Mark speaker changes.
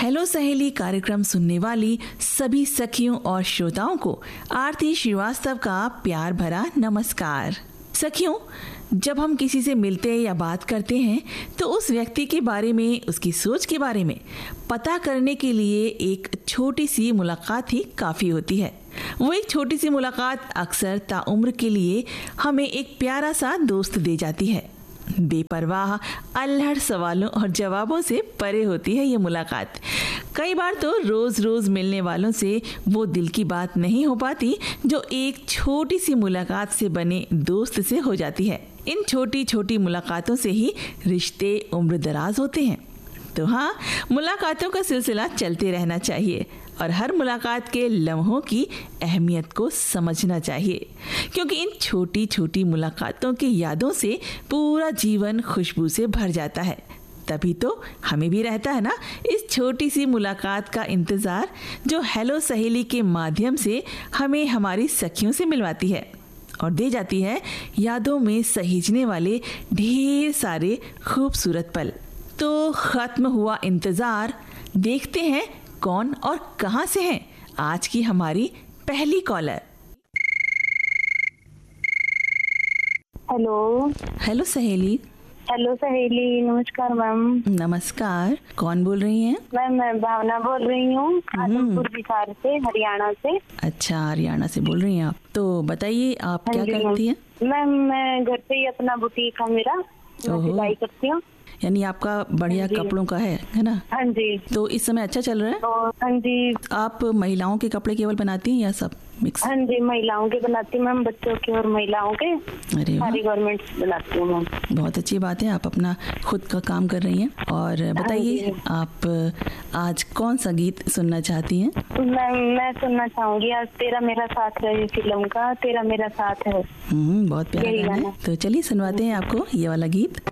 Speaker 1: Hello सहेली कार्यक्रम सुनने वाली सभी सखियों और श्रोताओं को आरती श्रीवास्तव का प्यार भरा नमस्कार। सखियों, जब हम किसी से मिलते या बात करते हैं तो उस व्यक्ति के बारे में, उसकी सोच के बारे में पता करने के लिए एक छोटी सी मुलाकात ही काफ़ी होती है। वो एक छोटी सी मुलाकात अक्सर ताउम्र के लिए हमें एक प्यारा सा दोस्त दे जाती है। बेपरवाह अल्हड़ सवालों और जवाबों से परे होती है ये मुलाकात। कई बार तो रोज रोज मिलने वालों से वो दिल की बात नहीं हो पाती जो एक छोटी सी मुलाकात से बने दोस्त से हो जाती है। इन छोटी छोटी मुलाकातों से ही रिश्ते उम्र दराज होते हैं। तो हाँ, मुलाकातों का सिलसिला चलते रहना चाहिए और हर मुलाकात के लम्हों की अहमियत को समझना चाहिए, क्योंकि इन छोटी छोटी मुलाकातों की यादों से पूरा जीवन खुशबू से भर जाता है। तभी तो हमें भी रहता है ना इस छोटी सी मुलाकात का इंतज़ार, जो हेलो सहेली के माध्यम से हमें हमारी सखियों से मिलवाती है और दे जाती है यादों में सहेजने वाले ढेर सारे खूबसूरत पल। तो ख़त्म हुआ इंतज़ार, देखते हैं कौन और कहां से हैं आज की हमारी पहली कॉलर। हेलो सहेली।
Speaker 2: हेलो सहेली, नमस्कार मैम।
Speaker 1: नमस्कार, कौन बोल रही हैं?
Speaker 2: मैम मैं भावना बोल रही हूँ, आजमपुर बिहार से, हरियाणा से।
Speaker 1: अच्छा, हरियाणा से बोल रही हैं आप। तो बताइए आप क्या करती हैं?
Speaker 2: मैम मैं घर पे ही अपना बुटीक है मेरा, मैं सिलाई करती हूँ।
Speaker 1: यानी आपका बढ़िया कपड़ों का है ना?
Speaker 2: हाँ जी।
Speaker 1: तो इस समय अच्छा चल रहा है?
Speaker 2: हाँ जी।
Speaker 1: आप महिलाओं के कपड़े केवल बनाती हैं या सब मिक्स?
Speaker 2: हाँ जी, महिलाओं के बनाती हूँ मैम, बच्चों के और महिलाओं के।
Speaker 1: अरे
Speaker 2: सारी गारमेंट्स बनाती हूँ मैम।
Speaker 1: बहुत अच्छी बात है, आप अपना खुद का काम कर रही हैं। और बताइए आप आज कौन सा गीत सुनना चाहती हैं?
Speaker 2: मैं सुनना चाहूंगी आज तेरा मेरा साथ रहे फिल्म का तेरा मेरा साथ है।
Speaker 1: बहुत प्यारा गाना है। तो चलिए सुनवाते हैं आपको ये वाला गीत।